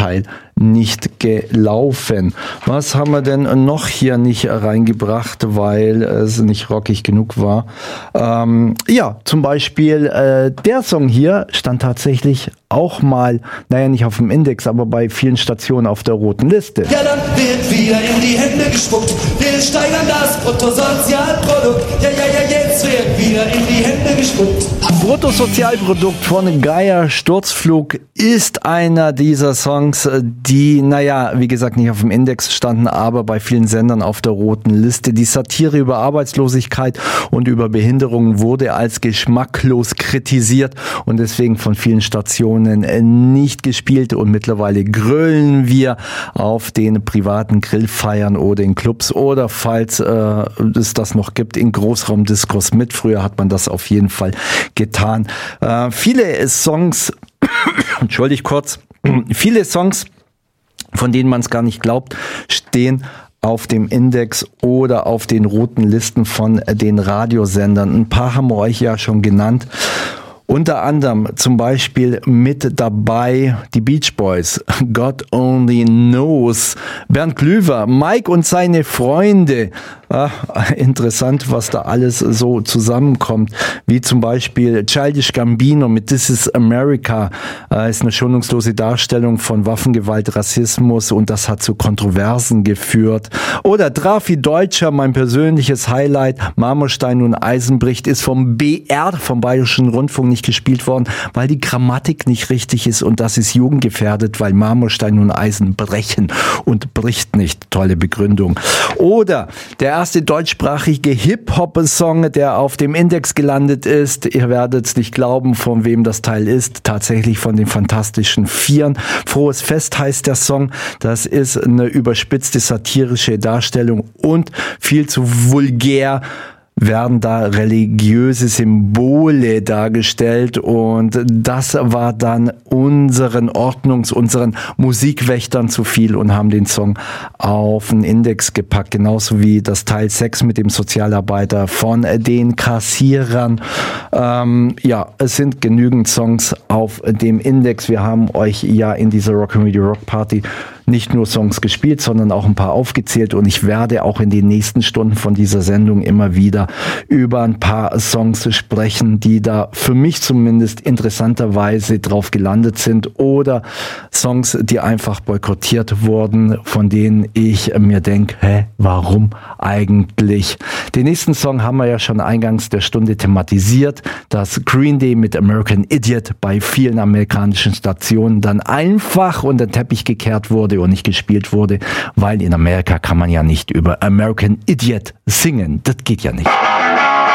Teil nicht gelaufen. Was haben wir denn noch hier nicht reingebracht, weil es nicht rockig genug war? Ja, zum Beispiel der Song hier stand tatsächlich auch mal, naja, nicht auf dem Index, aber bei vielen Stationen auf der roten Liste. Ja, dann wird wieder in die Hände gespuckt. Wir steigern das Bruttosozialprodukt. Ja, jetzt wird wieder in die Hände gespuckt. Bruttosozialprodukt von Geier Sturzflug ist einer dieser Songs, die, naja, wie gesagt, nicht auf dem Index standen, aber bei vielen Sendern auf der roten Liste. Die Satire über Arbeitslosigkeit und über Behinderungen wurde als geschmacklos kritisiert und deswegen von vielen Stationen nicht gespielt, und mittlerweile grölen wir auf den privaten Grillfeiern oder in Clubs oder, falls es das noch gibt, in Großraumdiskos mit. Früher hat man das auf jeden Fall getan. Viele Songs, entschuldigt kurz, viele Songs, von denen man es gar nicht glaubt, stehen auf dem Index oder auf den roten Listen von den Radiosendern. Ein paar haben wir euch ja schon genannt. Unter anderem zum Beispiel mit dabei die Beach Boys, God Only Knows, Bernd Klüver, Mike und seine Freunde. Interessant, was da alles so zusammenkommt, wie zum Beispiel Childish Gambino mit This is America, ist eine schonungslose Darstellung von Waffengewalt, Rassismus, und das hat zu Kontroversen geführt. Oder Drafi Deutscher, mein persönliches Highlight, Marmorstein und Eisenbricht, ist vom BR, vom Bayerischen Rundfunk, nicht gespielt worden, weil die Grammatik nicht richtig ist, und das ist jugendgefährdet, weil Marmorstein und Eisen brechen und bricht nicht. Tolle Begründung. Oder der erste deutschsprachige Hip-Hop-Song, der auf dem Index gelandet ist. Ihr werdet es nicht glauben, von wem das Teil ist. Tatsächlich von den Fantastischen Vieren. Frohes Fest heißt der Song. Das ist eine überspitzte satirische Darstellung und viel zu vulgär werden da religiöse Symbole dargestellt, und das war dann unseren Musikwächtern zu viel und haben den Song auf den Index gepackt, genauso wie das Teil 6 mit dem Sozialarbeiter von den Kassierern. Ja, es sind genügend Songs auf dem Index. Wir haben euch ja in dieser Rock'n'Radio Rock Party nicht nur Songs gespielt, sondern auch ein paar aufgezählt, und ich werde auch in den nächsten Stunden von dieser Sendung immer wieder über ein paar Songs sprechen, die da für mich zumindest interessanterweise drauf gelandet sind, oder Songs, die einfach boykottiert wurden, von denen ich mir denke, warum eigentlich? Den nächsten Song haben wir ja schon eingangs der Stunde thematisiert, dass Green Day mit American Idiot bei vielen amerikanischen Stationen dann einfach unter den Teppich gekehrt wurde und nicht gespielt wurde, weil in Amerika kann man ja nicht über American Idiot singen. Das geht ja nicht.